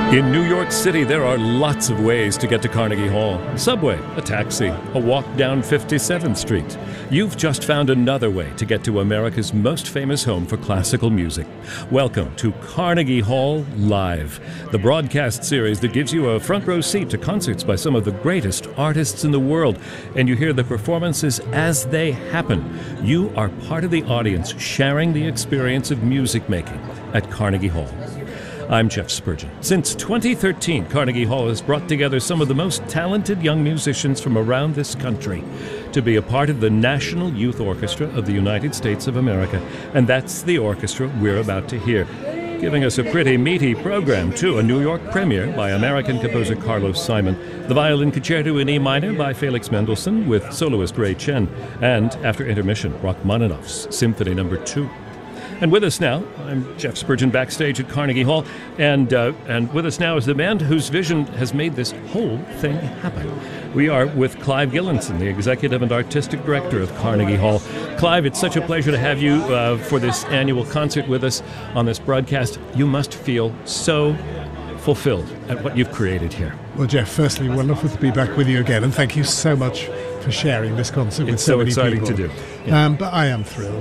In New York City, there are lots of ways to get to Carnegie Hall. Subway, a taxi, a walk down 57th Street. You've just found another way to get to America's most famous home for classical music. Welcome to Carnegie Hall Live, the broadcast series that gives you a front row seat to concerts by some of the greatest artists in the world, and you hear the performances as they happen. You are part of the audience sharing the experience of music making at Carnegie Hall. I'm Jeff Spurgeon. Since 2013, Carnegie Hall has brought together some of the most talented young musicians from around this country to be a part of the National Youth Orchestra of the United States of America. And that's the orchestra we're about to hear. Giving us a pretty meaty program, too. A New York premiere by American composer Carlos Simon, the Violin Concerto in E minor by Felix Mendelssohn with soloist Ray Chen, and after intermission, Rachmaninoff's Symphony No. 2. And with us now, I'm Jeff Spurgeon backstage at Carnegie Hall, and with us now is the band whose vision has made this whole thing happen. We are with Clive Gillinson, the Executive and Artistic Director of Carnegie Hall. Clive, it's such a pleasure to have you for this annual concert with us on this broadcast. You must feel so fulfilled at what you've created here. Well, Jeff, firstly, wonderful to be back with you again, and thank you so much for sharing this concert with so many people. It's so exciting to do. Yeah. But I am thrilled.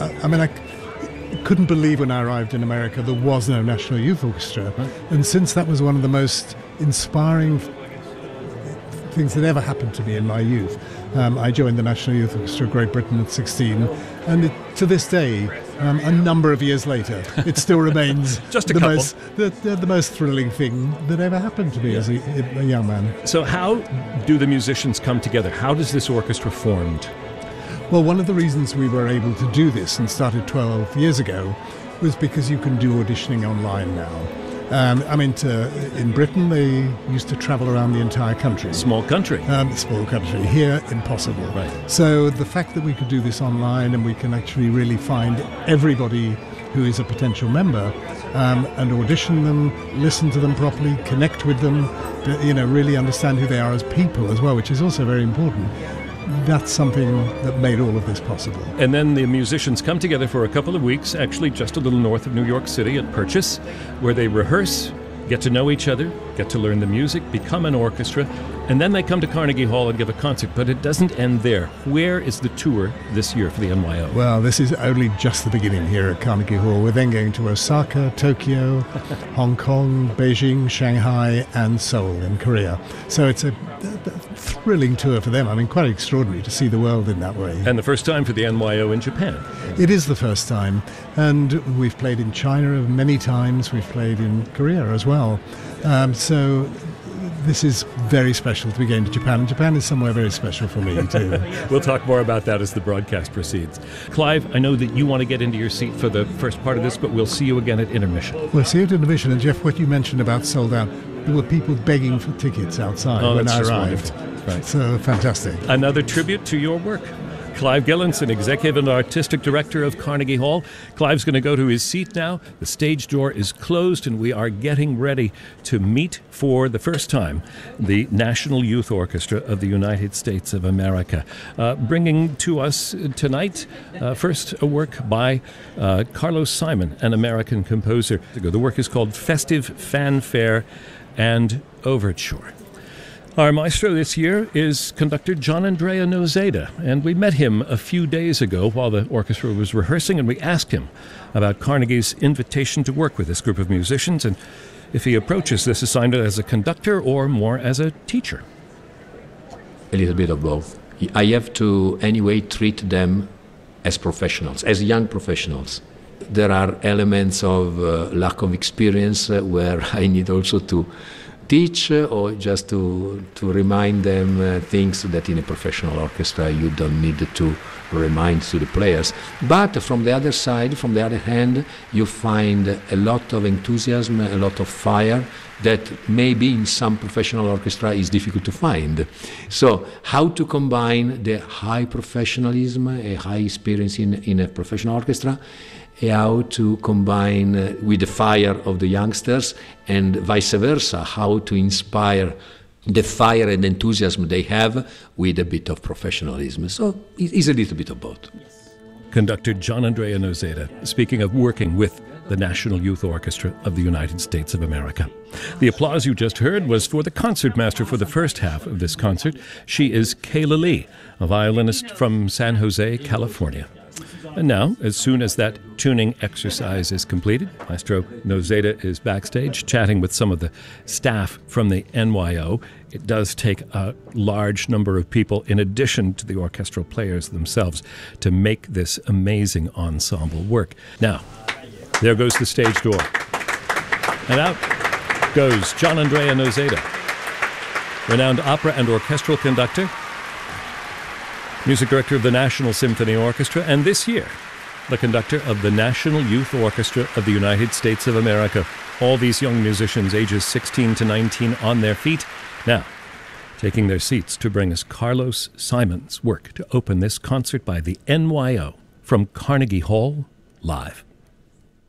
I couldn't believe when I arrived in America there was no National Youth Orchestra. Right. And since that was one of the most inspiring things that ever happened to me in my youth, I joined the National Youth Orchestra of Great Britain at 16. And to this day, a number of years later, it still remains just the most thrilling thing that ever happened to me as a young man. So how do the musicians come together? How does this orchestra formed? Well, one of the reasons we were able to do this and started 12 years ago was because you can do auditioning online now. In Britain, they used to travel around the entire country. Small country. Small country. Here, impossible. Right. So the fact that we could do this online and we can actually really find everybody who is a potential member and audition them, listen to them properly, connect with them, really understand who they are as people as well, which is also very important. That's something that made all of this possible. And then the musicians come together for a couple of weeks, actually just a little north of New York City at Purchase, where they rehearse, get to know each other, get to learn the music, become an orchestra, and then they come to Carnegie Hall and give a concert. But it doesn't end there. Where is the tour this year for the NYO? Well, this is only just the beginning here at Carnegie Hall. We're then going to Osaka, Tokyo, Hong Kong, Beijing, Shanghai, and Seoul in Korea. So it's a thrilling tour for them. I mean, quite extraordinary to see the world in that way. And the first time for the NYO in Japan. It is the first time. And we've played in China many times. We've played in Korea as well. So this is very special to be going to Japan. And Japan is somewhere very special for me, too. We'll talk more about that as the broadcast proceeds. Clive, I know that you want to get into your seat for the first part of this, but we'll see you again at intermission. We'll see you at intermission. And, Jeff, what you mentioned about sold out, there were people begging for tickets outside when I arrived. Right. So fantastic. Another tribute to your work. Clive Gillinson, Executive and Artistic Director of Carnegie Hall. Clive's going to go to his seat now. The stage door is closed, and we are getting ready to meet for the first time the National Youth Orchestra of the United States of America. Bringing to us tonight, first a work by Carlos Simon, an American composer. The work is called Festive Fanfare and Overture. Our maestro this year is conductor Gianandrea Noseda, and we met him a few days ago while the orchestra was rehearsing, and we asked him about Carnegie's invitation to work with this group of musicians and if he approaches this assignment as a conductor or more as a teacher. A little bit of both. I have to anyway treat them as professionals, as young professionals. There are elements of lack of experience where I need also to teach or just to remind them things that in a professional orchestra you don't need to remind to the players. But from the other side, from the other hand, you find a lot of enthusiasm, a lot of fire that maybe in some professional orchestra is difficult to find. So how to combine the high professionalism, a high experience in a professional orchestra, how to combine with the fire of the youngsters, and vice versa, how to inspire the fire and enthusiasm they have with a bit of professionalism. So it's a little bit of both. Conductor Gianandrea Noseda, speaking of working with the National Youth Orchestra of the United States of America. The applause you just heard was for the concertmaster for the first half of this concert. She is Kayla Lee, a violinist from San Jose, California. And now, as soon as that tuning exercise is completed, Maestro Nozeda is backstage chatting with some of the staff from the NYO. It does take a large number of people, in addition to the orchestral players themselves, to make this amazing ensemble work. Now, there goes the stage door. And out goes Gianandrea Nozeda, renowned opera and orchestral conductor, music director of the National Symphony Orchestra, and this year, the conductor of the National Youth Orchestra of the United States of America. All these young musicians, ages 16 to 19, on their feet. Now, taking their seats to bring us Carlos Simon's work to open this concert by the NYO from Carnegie Hall, live.